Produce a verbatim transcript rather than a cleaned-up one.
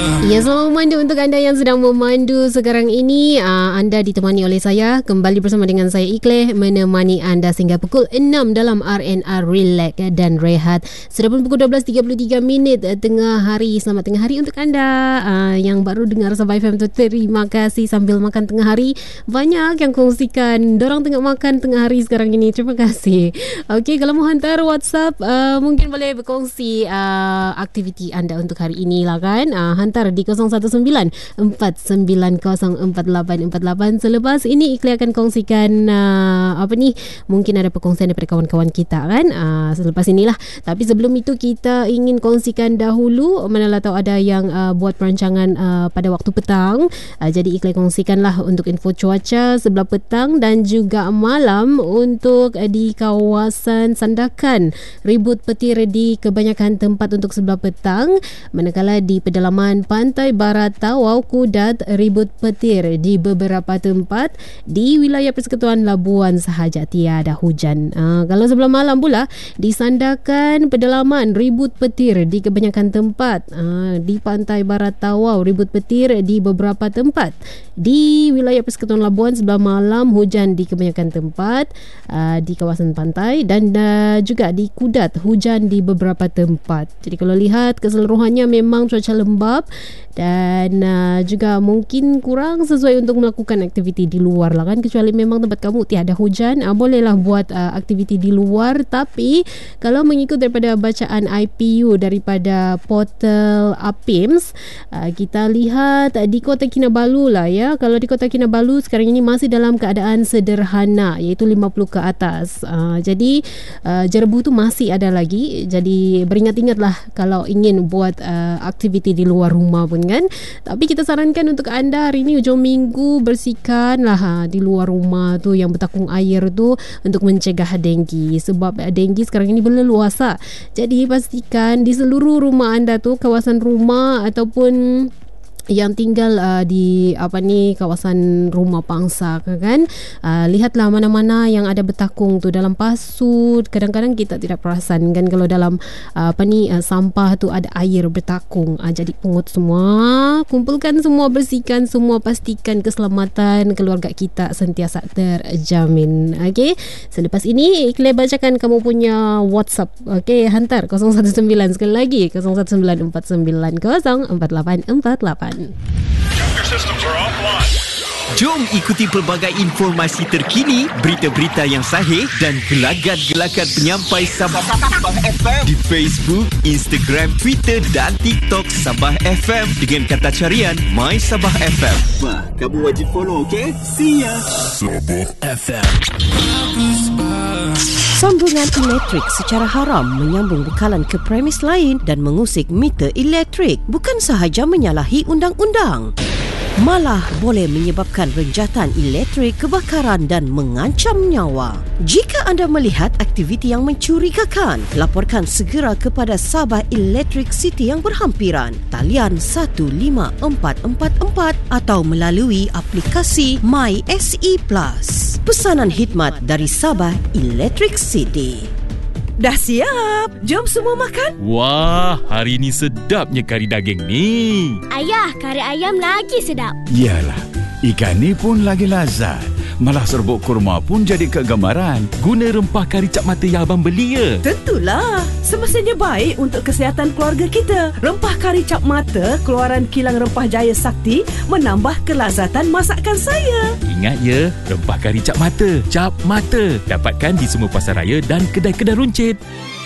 Ya, selamat memandu untuk anda yang sedang memandu sekarang ini. uh, Anda ditemani oleh saya. Kembali bersama dengan saya Ikleh, menemani anda sehingga pukul enam dalam R and R Relax dan Rehat. Sudah pun pukul dua belas tiga puluh tiga minit tengah hari. Selamat tengah hari untuk anda uh, yang baru dengar Sabah F M tu. Terima kasih sambil makan tengah hari. Banyak yang kongsikan dorang tengah makan tengah hari sekarang ini. Terima kasih. Okey, kalau mau hantar WhatsApp, uh, mungkin boleh berkongsi uh, aktiviti anda untuk hari ini lah kan. uh, Hantar di kosong satu sembilan empat sembilan kosong empat lapan empat lapan. Selepas ini Ikhlas akan kongsikan uh, apa ni, mungkin ada perkongsian daripada kawan-kawan kita kan, uh, selepas inilah. Tapi sebelum itu kita ingin kongsikan dahulu, manalah tahu ada yang uh, buat perancangan uh, pada waktu petang. uh, Jadi Ikhlas kongsikanlah untuk info cuaca sebelah petang dan juga malam untuk uh, di kawasan Sandakan. Ribut petir di kebanyakan tempat untuk sebelah petang, manakala di pedalaman Pantai Barat Tawau Kudat, ribut petir di beberapa tempat. Di wilayah Persekutuan Labuan sahaja tiada hujan. Uh, kalau sebelah malam pula di Sandakan pedalaman, ribut petir di kebanyakan tempat. Uh, di Pantai Barat Tawau, ribut petir di beberapa tempat. Di wilayah Persekutuan Labuan sebelah malam, hujan di kebanyakan tempat uh, di kawasan pantai, dan uh, juga di Kudat, hujan di beberapa tempat. Jadi kalau lihat keseluruhannya memang cuaca lembap dan uh, juga mungkin kurang sesuai untuk melakukan aktiviti di luar lah kan, kecuali memang tempat kamu tiada hujan, uh, bolehlah buat uh, aktiviti di luar. Tapi kalau mengikut daripada bacaan I P U daripada portal APIMS, uh, kita lihat uh, di Kota Kinabalu lah ya. Kalau di Kota Kinabalu sekarang ini masih dalam keadaan sederhana, iaitu lima puluh ke atas. uh, jadi uh, jerebu tu masih ada lagi, jadi beringat-ingatlah kalau ingin buat uh, aktiviti di luar rumah pun kan. Tapi kita sarankan untuk anda hari ini hujung minggu, bersihkanlah ha, di luar rumah tu yang bertakung air tu untuk mencegah denggi, sebab denggi sekarang ini berleluasa. Jadi pastikan di seluruh rumah anda tu, kawasan rumah ataupun yang tinggal uh, di apa ni kawasan rumah pangsa kan, uh, lihatlah mana-mana yang ada bertakung tu dalam pasu. Kadang-kadang kita tidak perasan kan kalau dalam uh, apa ni uh, sampah tu ada air bertakung. Uh, jadi pungut semua, kumpulkan semua, bersihkan semua, pastikan keselamatan keluarga kita sentiasa terjamin. Okey, selepas ini Ikhlas bacakan kamu punya WhatsApp. Okey, hantar kosong satu sembilan, sekali lagi kosong satu sembilan empat sembilan kosong empat lapan empat lapan. Jom ikuti pelbagai informasi terkini, berita-berita yang sahih dan gelagat-gelagat penyampai Sabah F M di Facebook, Instagram, Twitter dan TikTok Sabah F M dengan kata carian My Sabah F M. Wah, kamu wajib follow, okey? See ya. Sabah F M. Sambungan elektrik secara haram menyambung bekalan ke premis lain dan mengusik meter elektrik bukan sahaja menyalahi undang-undang, malah boleh menyebabkan renjatan elektrik, kebakaran dan mengancam nyawa. Jika anda melihat aktiviti yang mencurigakan, laporkan segera kepada Sabah Electric City yang berhampiran, talian satu lima empat empat empat atau melalui aplikasi My S E Plus. Pesanan khidmat dari Sabah Electric City. Dah siap? Jom semua makan. Wah, hari ni sedapnya kari daging ni. Ayah, kari ayam lagi sedap. Yalah, ikan ni pun lagi lazat. Malah serbuk kurma pun jadi kegemaran. Guna rempah kari cap mata yang abang beli ya? Tentulah. Semestinya baik untuk kesihatan keluarga kita. Rempah kari cap mata keluaran kilang Rempah Jaya Sakti menambah kelazatan masakan saya. Ingat ya, rempah kari cap mata. Cap mata. Dapatkan di semua pasaraya dan kedai-kedai runcit.